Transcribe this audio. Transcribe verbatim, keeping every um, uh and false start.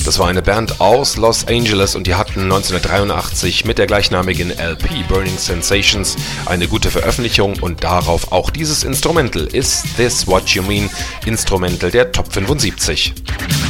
Das war eine Band aus Los Angeles und die hatten neunzehnhundertdreiundachtzig mit der gleichnamigen L P Burning Sensations eine gute Veröffentlichung und darauf auch dieses Instrumental Is This What You Mean, Instrumental der Top fünfundsiebzig.